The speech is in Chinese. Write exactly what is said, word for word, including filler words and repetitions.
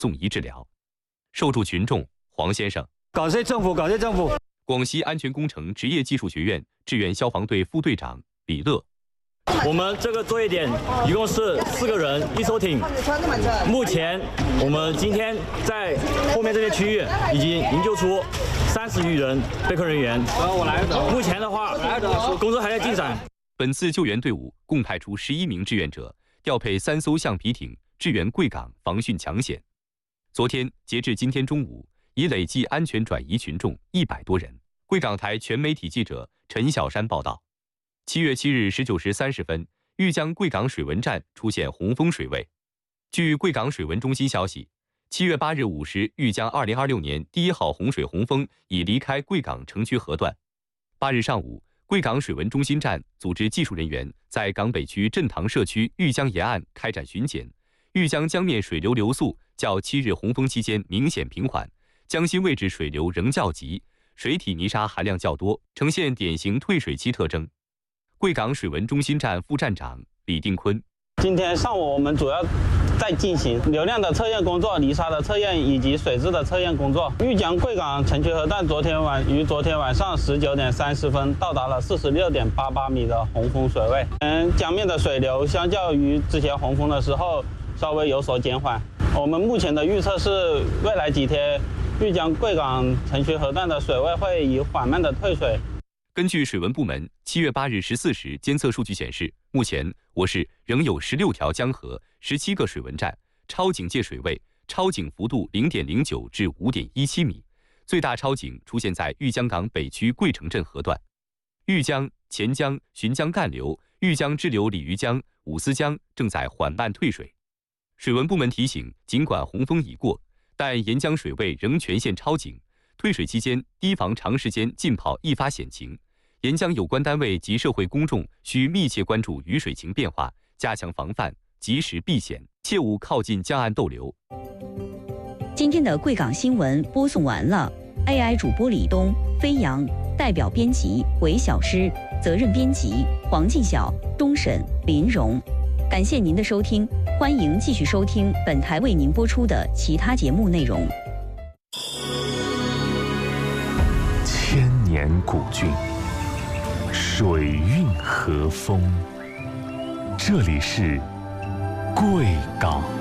送医治疗。受助群众黄先生， 感谢政府，感谢政府。 广西安全工程职业技术学院志愿消防队副队长李乐。 我们这个作业点一共是四个人，一艘艇。目前我们今天在后面这些区域已经营救出三十余人备课人员。目前的话，工作还在进展。 本次救援队伍共派出十一名志愿者，调配三艘橡皮艇支援贵港防汛抢险。昨天截至今天中午，已累计安全转移群众一百多人。贵港台全媒体记者陈小山报道。七月七日十九时三十分，豫江贵港水文站出现洪峰水位。据贵港水文中心消息，七月八日五时，豫江二零二六年第一号洪水洪峰已离开贵港城区河段。八日上午，贵港水文中心站组织技术人员在港北区镇塘社区豫江沿岸开展巡检。豫江江面水流流速较七日洪峰期间明显平缓，江心位置水流仍较急，水体泥沙含量较多，呈现典型退水期特征。贵港水文中心站副站长李定坤， 今天上午我们主要在进行流量的测验工作、泥沙的测验以及水质的测验工作。豫江贵港城区河段昨天晚于昨天晚上十九点三十分到达了四十六点八八米的洪峰水位。嗯，江面的水流相较于之前洪峰的时候稍微有所减缓。我们目前的预测是，未来几天豫江贵港城区河段的水位会以缓慢的退水。 根据水文部门七月八日十四时监测数据显示，目前我市仍有十六条江河、十七个水文站，超警戒水位超警幅度零点零九至五点一七米，最大超警出现在豫江港北区贵城镇河段。豫江、钱江、浔江干流、豫江支流鲤鱼江、五思江正在缓慢退水。水文部门提醒，尽管洪峰已过，但沿江水位仍全线超警。退水期间，提防长时间浸泡易发险情。沿江有关单位及社会公众需密切关注雨水情变化，加强防范，及时避险，切勿靠近江岸逗留。 今天的贵港新闻播送完了 ，A I 主播李东、飞扬，代表编辑韦小诗，责任编辑黄继晓、钟沈、林荣。感谢您的收听，欢迎继续收听本台为您播出的其他节目内容。 千年古郡，水韵和风，这里是贵港。